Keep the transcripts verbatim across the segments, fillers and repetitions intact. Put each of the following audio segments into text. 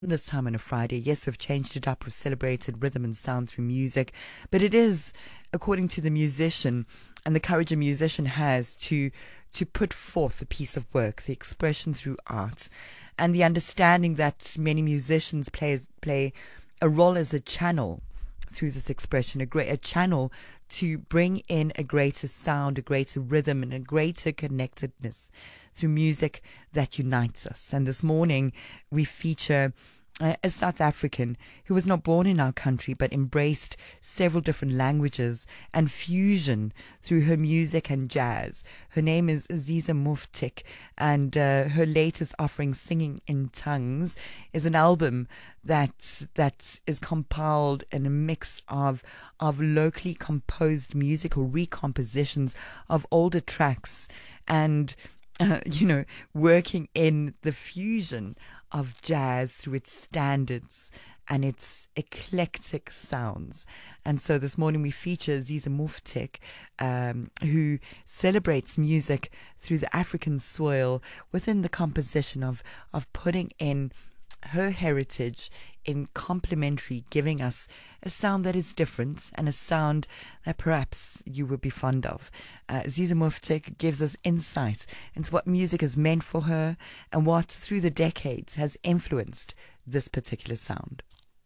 this time on a Friday. Yes, we've changed it up. We've celebrated rhythm and sound through music, but it is, according to the musician, and the courage a musician has to to put forth a piece of work, the expression through art, and the understanding that many musicians play play a role as a channel through this expression, a great a channel to bring in a greater sound, a greater rhythm, and a greater connectedness through music that unites us. And this morning we feature uh, a South African who was not born in our country but embraced several different languages and fusion through her music and jazz. Her name is Ziza Muftik, and uh, her latest offering, Singing in Tongues, is an album that that is compiled in a mix of of locally composed music or recompositions of older tracks, and Uh, you know, working in the fusion of jazz through its standards and its eclectic sounds. And so this morning we feature Ziza Muftik, um, who celebrates music through the African soil within the composition of, of putting in her heritage in complementary, giving us a sound that is different and a sound that perhaps you would be fond of. Uh, Ziza Muftik gives us insight into what music has meant for her and what, through the decades, has influenced this particular sound.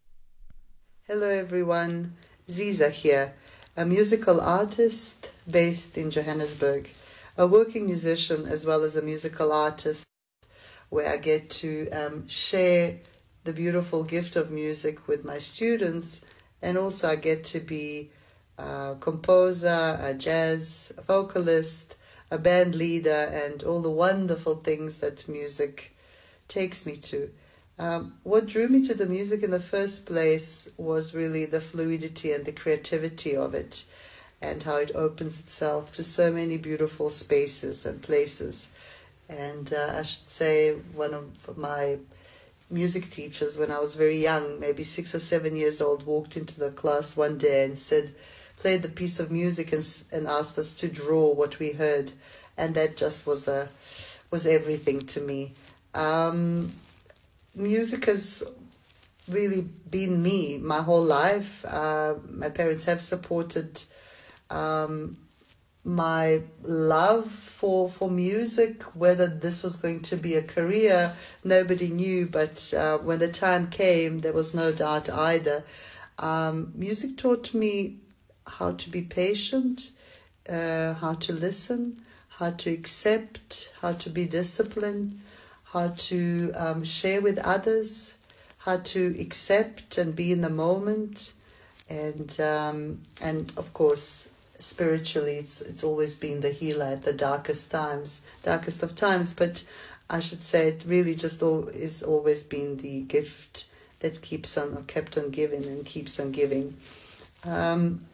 Hello everyone, Ziza here, a musical artist based in Johannesburg, a working musician as well as a musical artist, where I get to um, share the beautiful gift of music with my students, and also I get to be a composer, a jazz vocalist, a band leader, and all the wonderful things that music takes me to. Um, what drew me to the music in the first place was really the fluidity and the creativity of it, and how it opens itself to so many beautiful spaces and places. And uh, I should say one of my music teachers when I was very young, maybe six or seven years old, walked into the class one day and said, played the piece of music and, and asked us to draw what we heard. And that just was a was everything to me. Um, music has really been me my whole life. Uh, my parents have supported um, my love for for music. Whether this was going to be a career, nobody knew, but uh, when the time came, there was no doubt either. Um, music taught me how to be patient, uh, how to listen, how to accept, how to be disciplined, how to um, share with others, how to accept and be in the moment, and um, and of course, spiritually, it's it's always been the healer at the darkest times, darkest of times. But I should say it really just all is always been the gift that keeps on or kept on giving and keeps on giving. Um,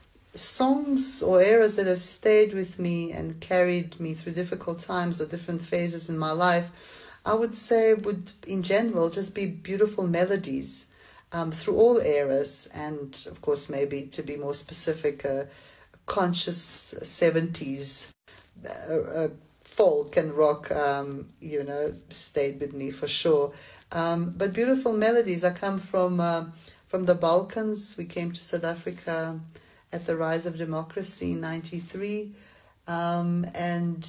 songs or eras that have stayed with me and carried me through difficult times or different phases in my life, I would say would in general just be beautiful melodies um, through all eras, and of course maybe to be more specific, uh, conscious seventies uh, uh, folk and rock, um, you know, stayed with me for sure. Um, but beautiful melodies. I come from uh, from the Balkans. We came to South Africa at the rise of democracy in ninety-three, um, and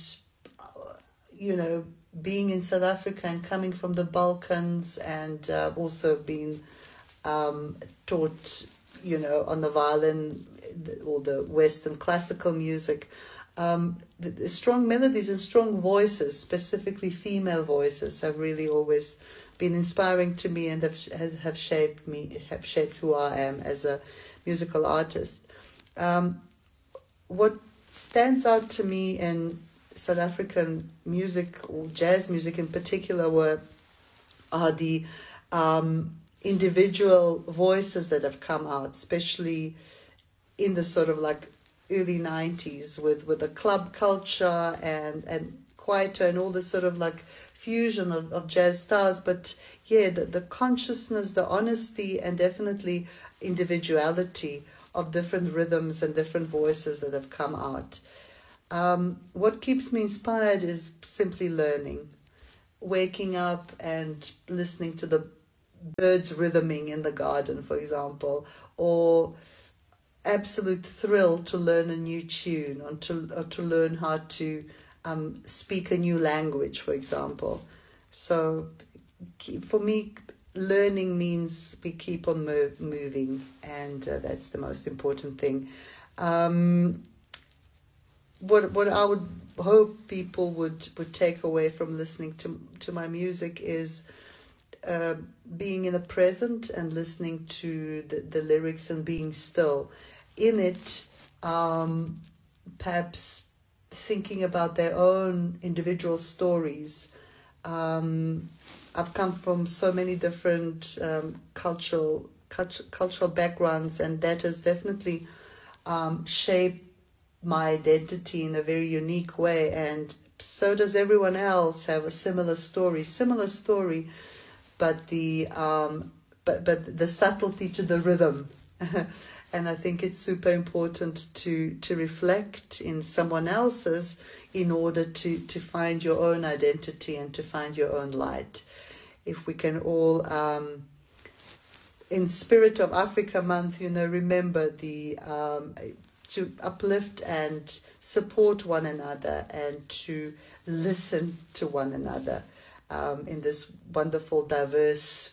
you know, being in South Africa and coming from the Balkans, and uh, also being um, taught, you know, on the violin, all the Western classical music, um, the, the strong melodies and strong voices, specifically female voices, have really always been inspiring to me and have has, have shaped me, have shaped who I am as a musical artist. Um, what stands out to me in South African music, or jazz music in particular, were are the um, individual voices that have come out, especially in the sort of like early nineties with, with the club culture and, and Kwaito and all this sort of like fusion of, of jazz stars. But yeah, the, the consciousness, the honesty, and definitely individuality of different rhythms and different voices that have come out. Um, what keeps me inspired is simply learning, waking up and listening to the birds rhythming in the garden, for example, or absolute thrill to learn a new tune, or to, or to learn how to um, speak a new language, for example. So for me, learning means we keep on mo- moving, and uh, that's the most important thing. Um, what what I would hope people would, would take away from listening to to my music is uh, being in the present and listening to the, the lyrics and being still in it, um, perhaps thinking about their own individual stories. Um, I've come from so many different um, cultural cult- cultural backgrounds, and that has definitely um, shaped my identity in a very unique way. And so does everyone else have a similar story, similar story, but the um, but but the subtlety to the rhythm. And I think it's super important to to reflect in someone else's in order to, to find your own identity and to find your own light. If we can all, um, in Spirit of Africa Month, you know, remember the um, to uplift and support one another and to listen to one another um, in this wonderful, diverse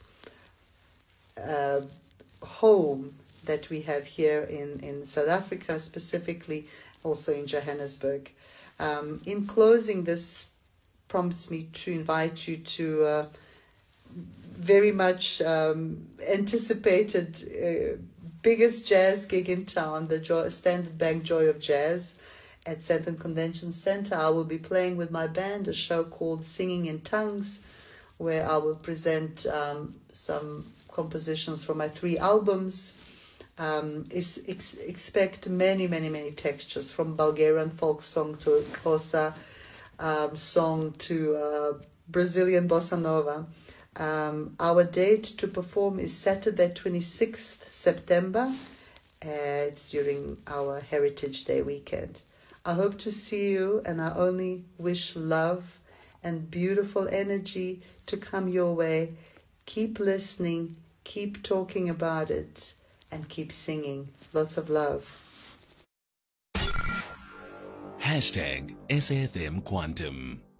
uh, home that we have here in, in South Africa, specifically also in Johannesburg. Um, in closing, this prompts me to invite you to uh, very much um, anticipated uh, biggest jazz gig in town, the Joy, Standard Bank Joy of Jazz at Sandton Convention Center. I will be playing with my band a show called Singing in Tongues, where I will present um, some compositions from my three albums. Um, is, ex, expect many, many, many textures, from Bulgarian folk song to Xhosa um, song to uh, Brazilian bossa nova. Um, our date to perform is Saturday, twenty-sixth September. Uh, it's during our Heritage Day weekend. I hope to see you, and I only wish love and beautiful energy to come your way. Keep listening, keep talking about it, and keep singing. Lots of love. Hashtag S A F M Quantum.